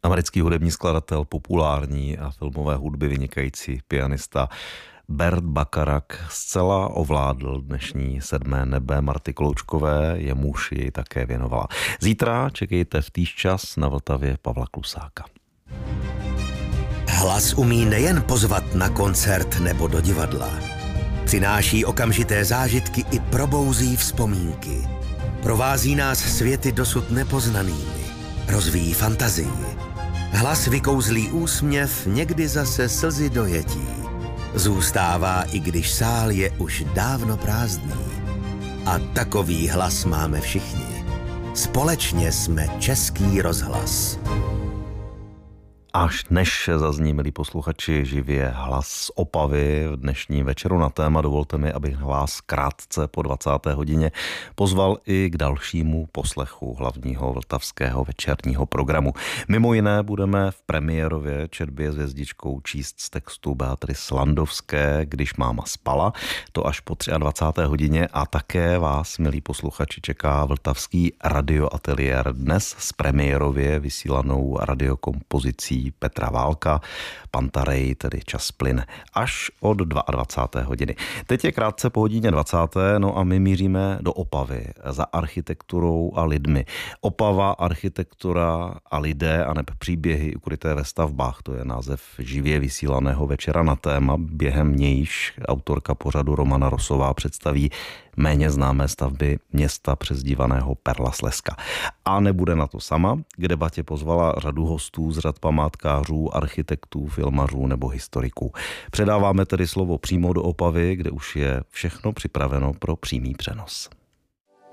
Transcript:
Americký hudební skladatel, populární a filmové hudby vynikající pianista Burt Bacharach zcela ovládl dnešní sedmé nebe Marty Kloučkové, jemuž jej také věnovala. Zítra čekejte v týž čas na Vltavě Pavla Klusáka. Hlas umí nejen pozvat na koncert nebo do divadla. Přináší okamžité zážitky i probouzí vzpomínky. Provází nás světy dosud nepoznanými. Rozvíjí fantazii. Hlas vykouzlí úsměv, někdy zase slzy dojetí. Zůstává, i když sál je už dávno prázdný. A takový hlas máme všichni. Společně jsme Český rozhlas. Až než zazní, milí posluchači, živě hlas z Opavy v dnešním večeru na téma, dovolte mi, abych vás krátce po 20. hodině pozval i k dalšímu poslechu hlavního vltavského večerního programu. Mimo jiné budeme v premiérově četbě s hvězdičkou číst z textu Beatrice Landovské Když máma spala, to až po 23. hodině, a také vás, milí posluchači, čeká vltavský radioateliér dnes s premiérově vysílanou radiokompozicí Petra Válka, Pantarej, tedy Čas plyne, až od 22. hodiny. Teď je krátce po hodině 20. No a my míříme do Opavy za architekturou a lidmi. Opava, architektura a lidé aneb příběhy ukryté ve stavbách, to je název živě vysílaného večera na téma, během nějž autorka pořadu Romana Rosová představí méně známé stavby města přezdívaného Perla Slezska. A nebude na to sama, k debatě pozvala řadu hostů z řad památkářů, architektů, filmařů nebo historiků. Předáváme tedy slovo přímo do Opavy, kde už je všechno připraveno pro přímý přenos.